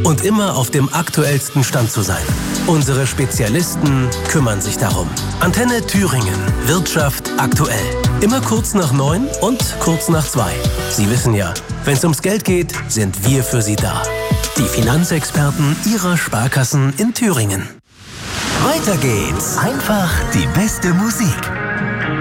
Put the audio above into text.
und immer auf dem aktuellsten Stand zu sein. Unsere Spezialisten kümmern sich darum. Antenne Thüringen. Wirtschaft aktuell. Immer kurz nach 9 und kurz nach 2. Sie wissen ja, wenn es ums Geld geht, sind wir für Sie da. Die Finanzexperten Ihrer Sparkassen in Thüringen. Weiter geht's. Einfach die beste Musik.